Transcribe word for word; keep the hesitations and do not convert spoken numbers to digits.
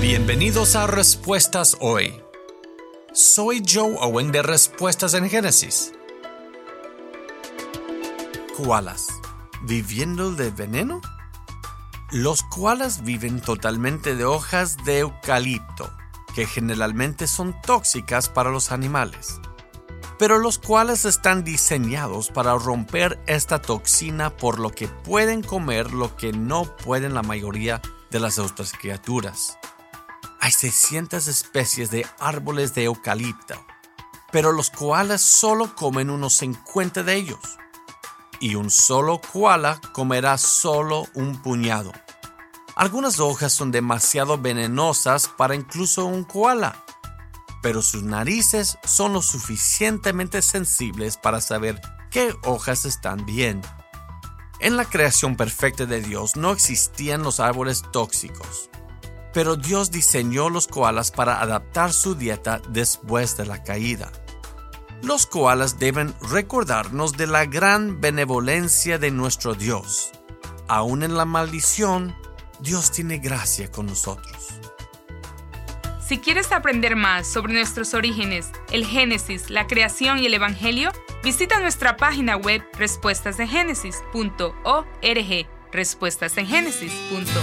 Bienvenidos a Respuestas Hoy. Soy Joe Owen de Respuestas en Génesis. Koalas, ¿viviendo de veneno? Los koalas viven totalmente de hojas de eucalipto, que generalmente son tóxicas para los animales. Pero los koalas están diseñados para romper esta toxina, por lo que pueden comer lo que no pueden la mayoría de las otras criaturas. Hay seiscientas especies de árboles de eucalipto, pero los koalas solo comen unos cincuenta de ellos. Y un solo koala comerá solo un puñado. Algunas hojas son demasiado venenosas para incluso un koala, pero sus narices son lo suficientemente sensibles para saber qué hojas están bien. En la creación perfecta de Dios no existían los árboles tóxicos, pero Dios diseñó los koalas para adaptar su dieta después de la caída. Los koalas deben recordarnos de la gran benevolencia de nuestro Dios. Aún en la maldición, Dios tiene gracia con nosotros. Si quieres aprender más sobre nuestros orígenes, el Génesis, la creación y el Evangelio, visita nuestra página web respuestas en génesis punto org. respuestas en génesis punto org